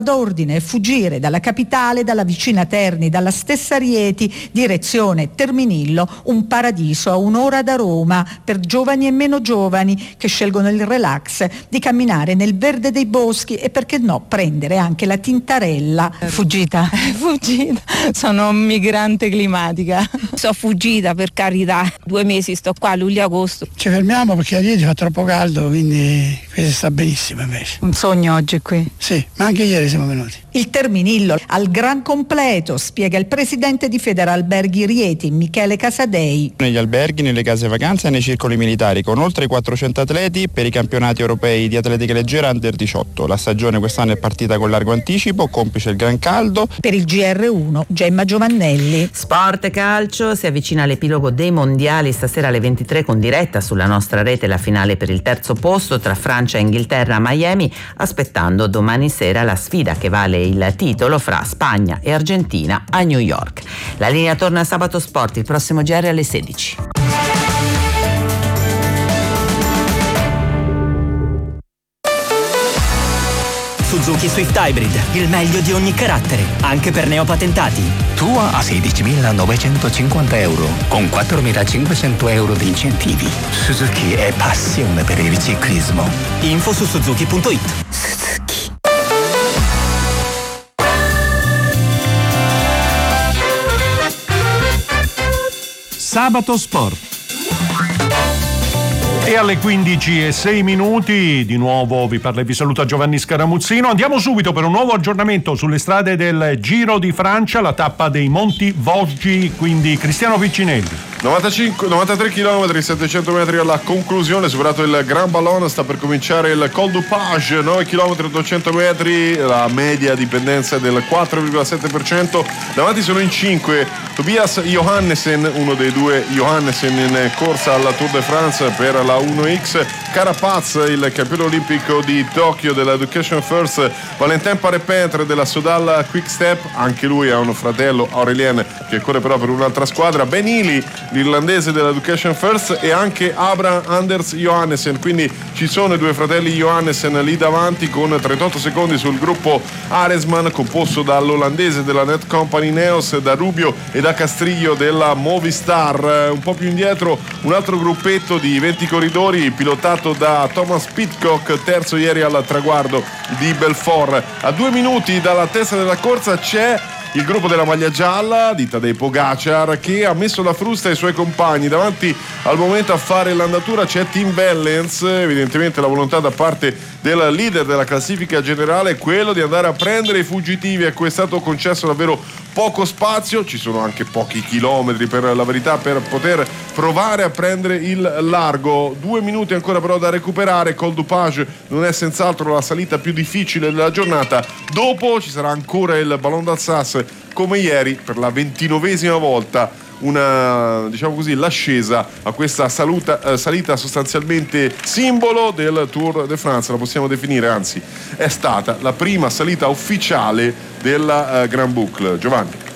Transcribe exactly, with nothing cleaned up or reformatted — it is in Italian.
d'ordine fuggire dalla capitale, dalla vicina Terni, dalla stessa Rieti, direzione Terminillo, un paradiso a un'ora da Roma per giovani e meno giovani che scelgono il relax di camminare nel verde dei boschi e, perché no, prendere anche la tintarella. Fuggita, fuggita, sono un migrante climatica. Sono fuggita, per carità, due mesi sto qua, luglio-agosto. Ci fermiamo perché a Rieti fa troppo caldo, quindi qui sta benissimo invece. Un sogno oggi qui. Sì, ma anche ieri siamo venuti. Il Terminillo al gran completo, spiega il presidente di Federalberghi Rieti, Michele Casadei. Negli alberghi, nelle case vacanze e nei circoli militari, con oltre quattrocento atleti per i campionati europei di atletica leggera under diciotto. La stagione quest'anno è partita con largo anticipo, complice il gran caldo. Per il G R uno, Gemma Giovannelli. Sport calcio, si avvicina l'epilogo dei mondiali stasera alle ventitré con diretta sulla nostra rete la finale per il terzo posto tra Francia e Inghilterra a Miami, aspettando domani sera la sfida che vale il titolo fra Spagna e Argentina a New York. La linea torna a Sabato Sport, il prossimo G R alle sedici. Suzuki Swift Hybrid, il meglio di ogni carattere, anche per neopatentati. Tua a sedicimilanovecentocinquanta euro, con quattromilacinquecento euro di incentivi. Suzuki è passione per il ciclismo. Info su suzuki punto it. Suzuki. Sabato Sport. E alle quindici e sei minuti di nuovo vi parla e vi saluta Giovanni Scaramuzzino. Andiamo subito per un nuovo aggiornamento sulle strade del Giro di Francia, la tappa dei Monti Vosgi, quindi Cristiano Piccinelli. novantacinque, novantatré chilometri, settecento metri alla conclusione, superato il Grand Ballon, sta per cominciare il Col du Page, nove chilometri, ottocento metri, la media dipendenza è del quattro virgola sette per cento, davanti sono in cinque Tobias Johannesen, uno dei due Johannesen in corsa alla Tour de France per la uno X, Carapaz, il campione olimpico di Tokyo dell'Education First, Valentin Parepintre della Sodal Quick Step, anche lui ha un fratello Aurelien che corre però per un'altra squadra, Benili, l'irlandese dell'Education First, e anche Abraham Anders Johannesen, quindi ci sono i due fratelli Johannesen lì davanti con trentotto secondi sul gruppo Aresman, composto dall'olandese della Net Company Neos, da Rubio e da Castriglio della Movistar. Un po' più indietro un altro gruppetto di venti corridori pilotato da Thomas Pidcock, terzo ieri al traguardo di Belfort. A due minuti dalla testa della corsa c'è il gruppo della maglia gialla di Tadej Pogacar, che ha messo la frusta ai suoi compagni. Davanti al momento a fare l'andatura c'è Tim Wellens, evidentemente la volontà da parte del leader della classifica generale è quello di andare a prendere i fuggitivi, a cui è stato concesso davvero poco spazio, ci sono anche pochi chilometri per la verità per poter provare a prendere il largo. Due minuti ancora però da recuperare. Col du Page non è senz'altro la salita più difficile della giornata, dopo ci sarà ancora il Ballon d'Alsace come ieri per la ventinovesima volta, una, diciamo così, l'ascesa a questa saluta, eh, salita sostanzialmente simbolo del Tour de France, la possiamo definire, anzi è stata la prima salita ufficiale della eh, Grand Boucle. Giovanni.